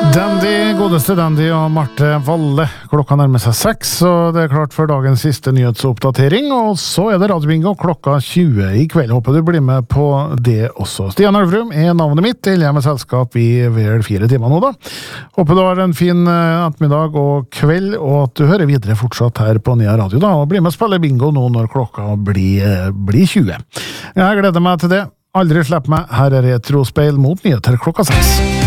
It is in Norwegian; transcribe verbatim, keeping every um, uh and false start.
Dandy, godeste Dandy og Marte Valle. Klokka nærmer seg seks, og det er klart for dagens siste nyhetsoppdatering. Og så er det radiobingo klokka tjue i kveld. Håper du blir med på det også. Stian Ølvrum er navnet mitt. Jeg er med selskap i vel fire timer nå da. Håper du har en fin ettermiddag og kveld, og at du hører videre fortsatt her på Nya Radio da. Og bli med og spille bingo nå når klokka blir, blir tjue. Jeg gleder meg til det. Aldri slipp meg. Her er Retrospeil mot nyheter klokka seks.